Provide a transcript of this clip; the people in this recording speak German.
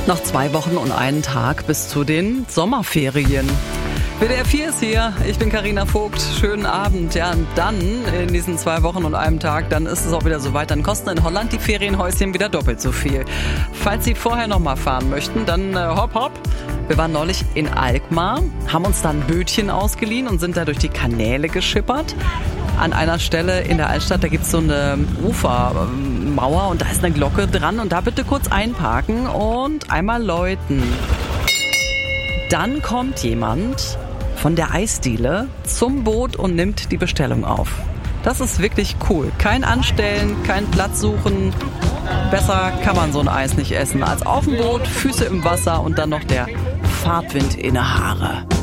Noch 2 Wochen und einen Tag bis zu den Sommerferien. WDR 4 ist hier, ich bin Carina Vogt, schönen Abend. Ja, und dann in diesen 2 Wochen und einem Tag, dann ist es auch wieder soweit, dann kosten in Holland die Ferienhäuschen wieder doppelt so viel. Falls Sie vorher noch mal fahren möchten, dann hopp hopp. Wir waren neulich in Alkmaar, haben uns dann ein Bötchen ausgeliehen und sind da durch die Kanäle geschippert. An einer Stelle in der Altstadt, da gibt's so eine Ufermauer und da ist eine Glocke dran und da bitte kurz einparken und einmal läuten. Dann kommt jemand von der Eisdiele zum Boot und nimmt die Bestellung auf. Das ist wirklich cool. Kein Anstellen, kein Platz suchen. Besser kann man so ein Eis nicht essen als auf dem Boot, Füße im Wasser und dann noch der Fahrtwind in die Haare.